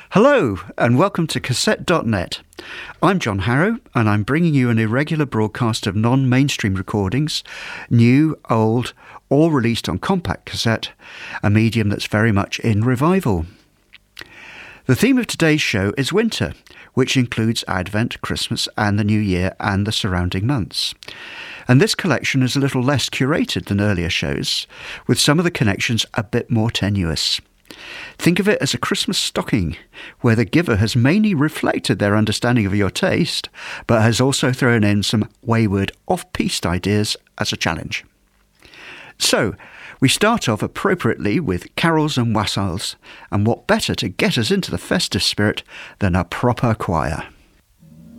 Hello and welcome to Cassette.net. I'm John Harrow and I'm bringing you an irregular broadcast of non-mainstream recordings, new, old, all released on compact cassette, a medium that's very much in revival. The theme of today's show is winter, which includes Advent, Christmas and the New Year and the surrounding months. And this collection is a little less curated than earlier shows, with some of the connections a bit more tenuous. Think of it as a Christmas stocking, where the giver has mainly reflected their understanding of your taste, but has also thrown in some wayward, off-piste ideas as a challenge. So, we start off appropriately with carols and wassails, and what better to get us into the festive spirit than a proper choir.